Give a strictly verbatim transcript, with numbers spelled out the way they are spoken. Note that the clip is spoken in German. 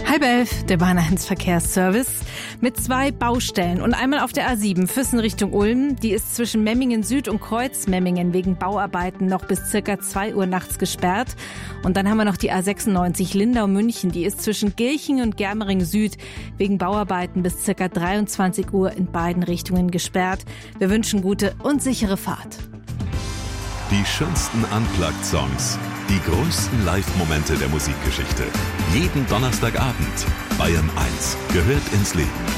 Halb elf, der Bahn eins Verkehrsservice mit zwei Baustellen und einmal auf der A sieben Füssen Richtung Ulm. Die ist zwischen Memmingen Süd und Kreuzmemmingen wegen Bauarbeiten noch bis circa zwei Uhr nachts gesperrt. Und dann haben wir noch die A sechsundneunzig Lindau-München. Die ist zwischen Gilching und Germering Süd wegen Bauarbeiten bis circa dreiundzwanzig Uhr in beiden Richtungen gesperrt. Wir wünschen gute und sichere Fahrt. Die schönsten Unplugged-Songs, die größten Live-Momente der Musikgeschichte. Jeden Donnerstagabend. Bayern eins gehört ins Leben.